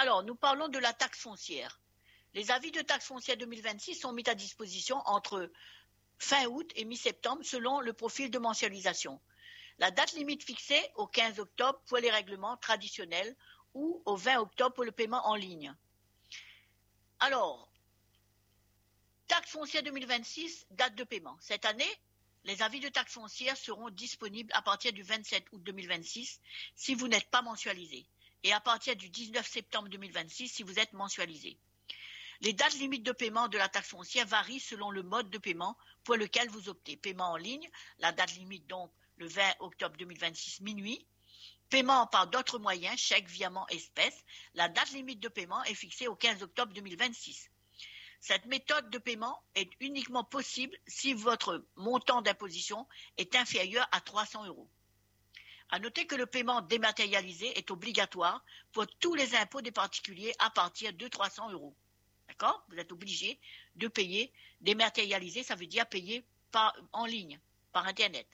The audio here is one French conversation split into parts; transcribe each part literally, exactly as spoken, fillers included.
Alors, nous parlons de la taxe foncière. Les avis de taxe foncière deux mille vingt-six sont mis à disposition entre fin août et mi-septembre selon le profil de mensualisation. La date limite fixée au quinze octobre pour les règlements traditionnels ou au vingt octobre pour le paiement en ligne. Alors, taxe foncière deux mille vingt-six, date de paiement. Cette année, les avis de taxe foncière seront disponibles à partir du vingt-sept août deux mille vingt-six si vous n'êtes pas mensualisé et à partir du dix-neuf septembre deux mille vingt-six si vous êtes mensualisé. Les dates limites de paiement de la taxe foncière varient selon le mode de paiement pour lequel vous optez. Paiement en ligne, la date limite donc le vingt octobre deux mille vingt-six minuit. Paiement par d'autres moyens, chèque, virement, espèce, la date limite de paiement est fixée au quinze octobre deux mille vingt-six. Cette méthode de paiement est uniquement possible si votre montant d'imposition est inférieur à trois cents euros. À noter que le paiement dématérialisé est obligatoire pour tous les impôts des particuliers à partir de trois cents euros. D'accord? Vous êtes obligé de payer dématérialisé, ça veut dire payer par, en ligne, par Internet.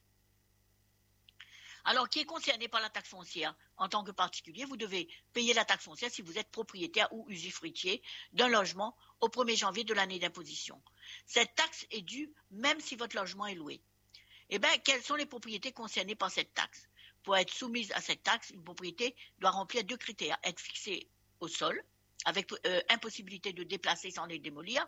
Alors, qui est concerné par la taxe foncière? En tant que particulier, vous devez payer la taxe foncière si vous êtes propriétaire ou usufruitier d'un logement au premier janvier de l'année d'imposition. Cette taxe est due même si votre logement est loué. Eh bien, quelles sont les propriétés concernées par cette taxe? Pour être soumise à cette taxe, une propriété doit remplir deux critères. Être fixée au sol, avec euh, impossibilité de déplacer sans les démolir.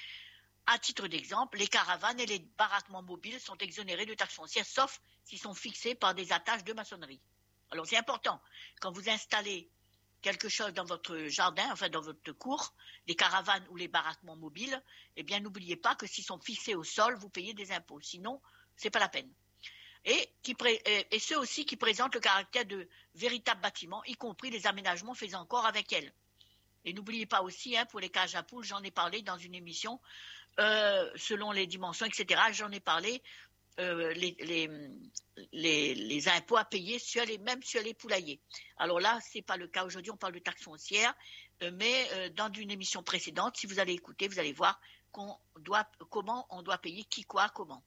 À titre d'exemple, les caravanes et les baraquements mobiles sont exonérés de taxes foncières, sauf s'ils sont fixés par des attaches de maçonnerie. Alors c'est important, quand vous installez quelque chose dans votre jardin, enfin dans votre cour, les caravanes ou les baraquements mobiles, eh bien n'oubliez pas que s'ils sont fixés au sol, vous payez des impôts. Sinon, c'est pas la peine. Et, qui pré- et ceux aussi qui présentent le caractère de véritables bâtiments, y compris les aménagements faisant corps avec elles. Et n'oubliez pas aussi, hein, pour les cages à poules, j'en ai parlé dans une émission, euh, selon les dimensions, et cetera. J'en ai parlé, euh, les, les, les, les impôts à payer sur les, même sur les poulaillers. Alors là, ce n'est pas le cas aujourd'hui, on parle de taxe foncière, euh, mais euh, dans une émission précédente, si vous allez écouter, vous allez voir qu'on doit, comment on doit payer qui, quoi, comment.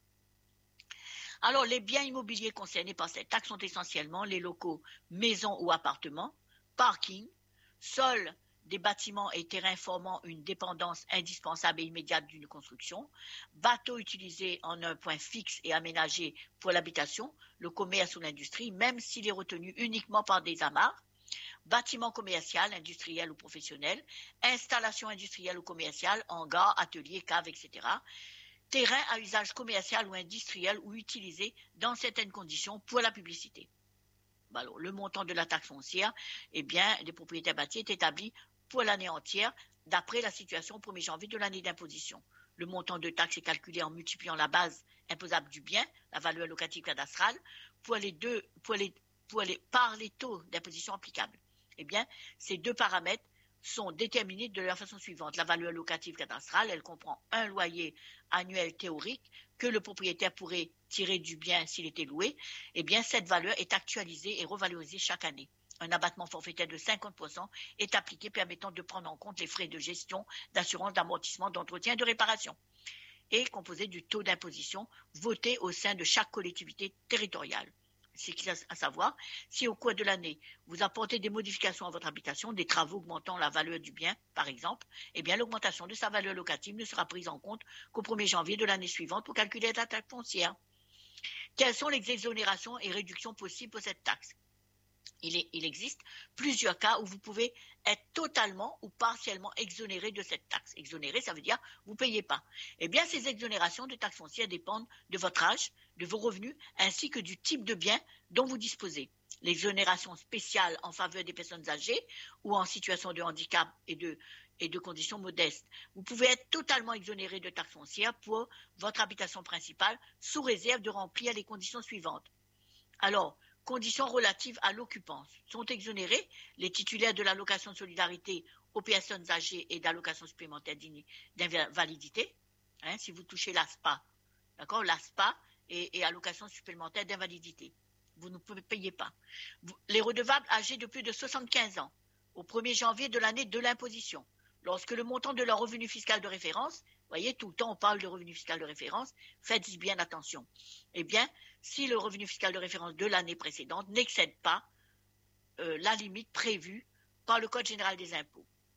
Alors, les biens immobiliers concernés par cette taxe sont essentiellement les locaux, maisons ou appartements, parking, sols, des bâtiments et terrains formant une dépendance indispensable et immédiate d'une construction, bateaux utilisés en un point fixe et aménagé pour l'habitation, le commerce ou l'industrie, même s'il est retenu uniquement par des amarres, bâtiments commerciaux, industriels ou professionnels, installations industrielles ou commerciales, hangars, ateliers, caves, et cetera, terrains à usage commercial ou industriel ou utilisés dans certaines conditions pour la publicité. Alors, le montant de la taxe foncière, eh bien, des propriétaires bâtis est établi pour l'année entière, d'après la situation au premier janvier de l'année d'imposition. Le montant de taxe est calculé en multipliant la base imposable du bien, la valeur locative cadastrale, pour les deux, pour les, pour les, par les taux d'imposition applicables. Eh bien, ces deux paramètres sont déterminés de la façon suivante. La valeur locative cadastrale, elle comprend un loyer annuel théorique que le propriétaire pourrait tirer du bien s'il était loué. Eh bien, cette valeur est actualisée et revalorisée chaque année. Un abattement forfaitaire de cinquante pour cent est appliqué permettant de prendre en compte les frais de gestion, d'assurance, d'amortissement, d'entretien et de réparation et composé du taux d'imposition voté au sein de chaque collectivité territoriale. C'est à savoir, si au cours de l'année, vous apportez des modifications à votre habitation, des travaux augmentant la valeur du bien, par exemple, eh bien l'augmentation de sa valeur locative ne sera prise en compte qu'au premier janvier de l'année suivante pour calculer la taxe foncière. Quelles sont les exonérations et réductions possibles pour cette taxe ? Il, est, il existe plusieurs cas où vous pouvez être totalement ou partiellement exonéré de cette taxe. Exonéré, ça veut dire vous ne payez pas. Eh bien, ces exonérations de taxes foncières dépendent de votre âge, de vos revenus, ainsi que du type de bien dont vous disposez. L'exonération spéciale en faveur des personnes âgées ou en situation de handicap et de, et de conditions modestes. Vous pouvez être totalement exonéré de taxes foncières pour votre habitation principale sous réserve de remplir les conditions suivantes. Alors, conditions relatives à l'occupance. Sont exonérés les titulaires de l'allocation de solidarité aux personnes âgées et d'allocation supplémentaire d'invalidité. Hein, si vous touchez l'A S P A, d'accord, l'A S P A et, et allocation supplémentaire d'invalidité. Vous ne pouvez payer pas. Vous, les redevables âgés de plus de soixante-quinze ans au premier janvier de l'année de l'imposition, lorsque le montant de leur revenu fiscal de référence, vous voyez, tout le temps on parle de revenu fiscal de référence, faites bien attention. Eh bien, si le revenu fiscal de référence de l'année précédente n'excède pas euh, la limite prévue par le Code général des impôts.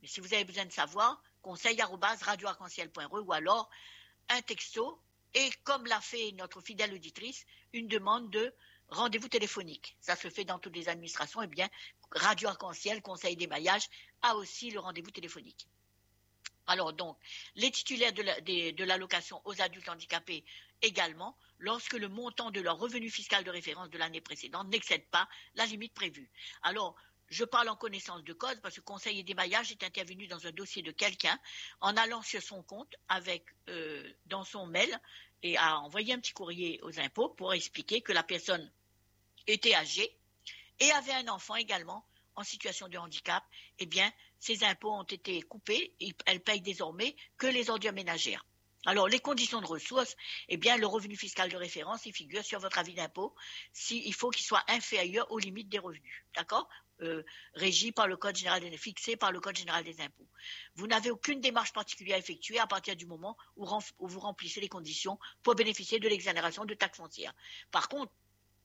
Mais si vous avez besoin de savoir, conseil arobase radio arc en ciel point r e ou alors un texto et comme l'a fait notre fidèle auditrice, une demande de rendez-vous téléphonique. Ça se fait dans toutes les administrations. Eh bien, Radio Arc-en-Ciel, Conseil d'émaillage, a aussi le rendez-vous téléphonique. Alors donc, les titulaires de, la, de, de l'allocation aux adultes handicapés également, lorsque le montant de leur revenu fiscal de référence de l'année précédente n'excède pas la limite prévue. Alors, je parle en connaissance de cause parce que le conseiller d'émaillage est intervenu dans un dossier de quelqu'un en allant sur son compte avec euh, dans son mail et a envoyé un petit courrier aux impôts pour expliquer que la personne était âgée et avait un enfant également en situation de handicap. Eh bien, ses impôts ont été coupés et elle paye désormais que les ordures ménagères. Alors, les conditions de ressources, eh bien, le revenu fiscal de référence, il figure sur votre avis d'impôt, si, il faut qu'il soit inférieur aux limites des revenus, d'accord, euh, régi par le Code général des fixé par le Code général des impôts. Vous n'avez aucune démarche particulière à effectuer à partir du moment où, où vous remplissez les conditions pour bénéficier de l'exonération de taxes foncières. Par contre,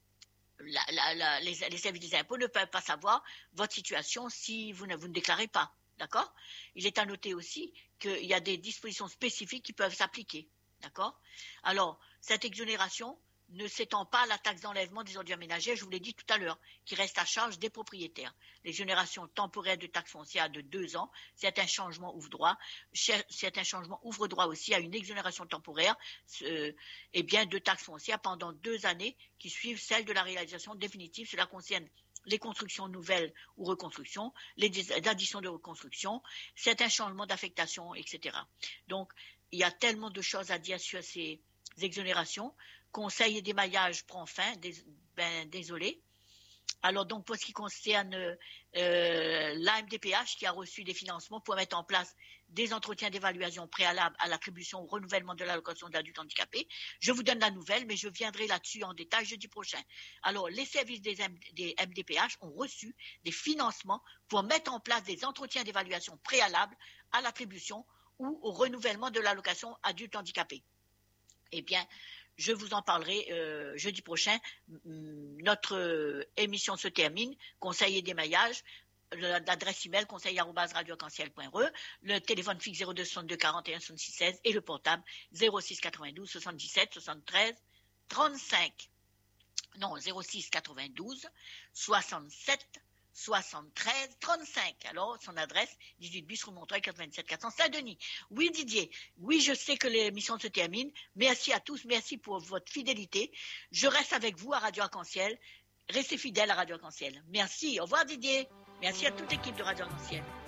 la, la, la, les, les services des impôts ne peuvent pas savoir votre situation si vous ne, vous ne déclarez pas. D'accord ? Il est à noter aussi qu'il y a des dispositions spécifiques qui peuvent s'appliquer. D'accord ? Alors, cette exonération ne s'étend pas à la taxe d'enlèvement des ordures ménagères, je vous l'ai dit tout à l'heure, qui reste à charge des propriétaires. L'exonération temporaire de taxe foncière de deux ans, certains changements ouvrent droit. Certains changements ouvrent droit aussi à une exonération temporaire euh, et bien, de taxe foncière pendant deux années qui suivent celle de la réalisation définitive. Cela concerne les constructions nouvelles ou reconstructions, les additions de reconstruction, certains changements d'affectation, et cetera. Donc, il y a tellement de choses à dire sur ces exonérations. Conseil et d'émaillage prend fin, dés, ben, désolé. Alors donc, pour ce qui concerne euh, l'A M D P H qui a reçu des financements pour mettre en place des entretiens d'évaluation préalables à l'attribution ou renouvellement de l'allocation d'adultes handicapés, je vous donne la nouvelle, mais je viendrai là-dessus en détail jeudi prochain. Alors, les services des, M, des M D P H ont reçu des financements pour mettre en place des entretiens d'évaluation préalables à l'attribution ou au renouvellement de l'allocation adultes handicapés. Eh bien, je vous en parlerai euh, jeudi prochain. Notre euh, émission se termine. Conseil et d'émaillage. L'adresse email conseil arobase radio arc en ciel point r e, le téléphone fixe zéro deux soixante-deux quarante et un soixante-six seize et le portable zéro six quatre-vingt-douze soixante-dix-sept soixante-treize trente-cinq. Non, zéro six quatre-vingt-douze soixante-sept soixante-treize trente-cinq. Alors, son adresse, dix-huit bis rue Montreuil, quatre-vingt-dix-sept quatre cents, Saint-Denis. Oui, Didier. Oui, je sais que l'émission se termine. Merci à tous. Merci pour votre fidélité. Je reste avec vous à Radio Arc-en-Ciel. Restez fidèles à Radio Arc-en-Ciel. Merci. Au revoir, Didier. Merci à toute l'équipe de Radio Arc-en-Ciel.